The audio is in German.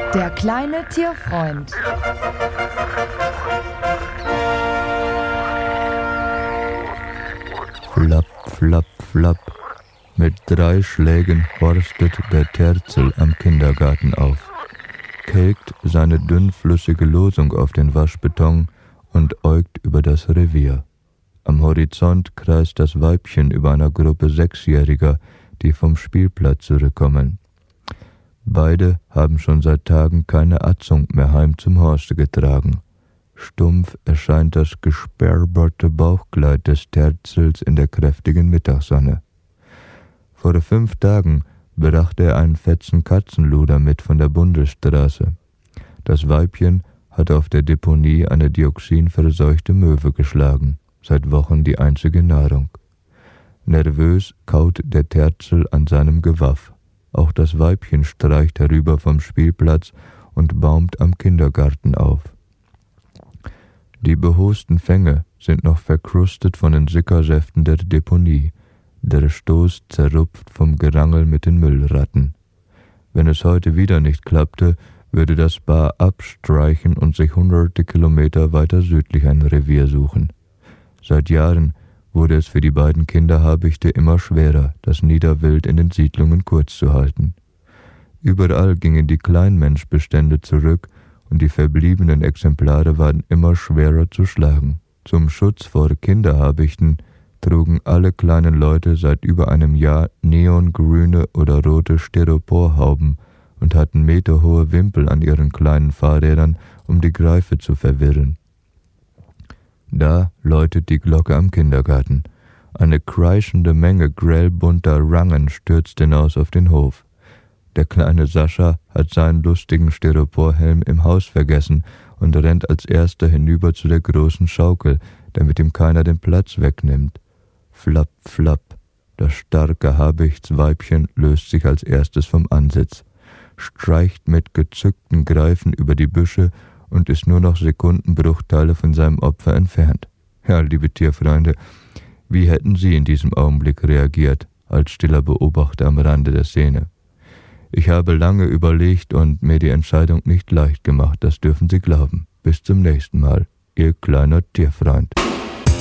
Der kleine Tierfreund. Flapp, flapp, flapp. Mit 3 Schlägen horstet der Terzel am Kindergarten auf, kegt seine dünnflüssige Losung auf den Waschbeton und äugt über das Revier. Am Horizont kreist das Weibchen über einer Gruppe 6-Jähriger, die vom Spielplatz zurückkommen. Beide haben schon seit Tagen keine Atzung mehr heim zum Horste getragen. Stumpf erscheint das gesperrberte Bauchkleid des Terzels in der kräftigen Mittagssonne. Vor 5 Tagen brachte er einen fetzen Katzenluder mit von der Bundesstraße. Das Weibchen hat auf der Deponie eine dioxinverseuchte Möwe geschlagen, seit Wochen die einzige Nahrung. Nervös kaut der Terzel an seinem Gewaff. Auch das Weibchen streicht herüber vom Spielplatz und baumt am Kindergarten auf. Die behosten Fänge sind noch verkrustet von den Sickersäften der Deponie, der Stoß zerrupft vom Gerangel mit den Müllratten. Wenn es heute wieder nicht klappte, würde das Paar abstreichen und sich hunderte Kilometer weiter südlich ein Revier suchen. Seit Jahren wurde es für die beiden Kinderhabichte immer schwerer, das Niederwild in den Siedlungen kurz zu halten. Überall gingen die Kleinmenschbestände zurück und die verbliebenen Exemplare waren immer schwerer zu schlagen. Zum Schutz vor Kinderhabichten trugen alle kleinen Leute seit über einem Jahr neongrüne oder rote Styroporhauben und hatten meterhohe Wimpel an ihren kleinen Fahrrädern, um die Greife zu verwirren. Da läutet die Glocke am Kindergarten. Eine kreischende Menge grellbunter Rangen stürzt hinaus auf den Hof. Der kleine Sascha hat seinen lustigen Styroporhelm im Haus vergessen und rennt als erster hinüber zu der großen Schaukel, damit ihm keiner den Platz wegnimmt. Flapp, flapp. Das starke Habichtsweibchen löst sich als erstes vom Ansitz, streicht mit gezückten Greifen über die Büsche und ist nur noch Sekundenbruchteile von seinem Opfer entfernt. Ja, liebe Tierfreunde, wie hätten Sie in diesem Augenblick reagiert, als stiller Beobachter am Rande der Szene? Ich habe lange überlegt und mir die Entscheidung nicht leicht gemacht, das dürfen Sie glauben. Bis zum nächsten Mal, Ihr kleiner Tierfreund.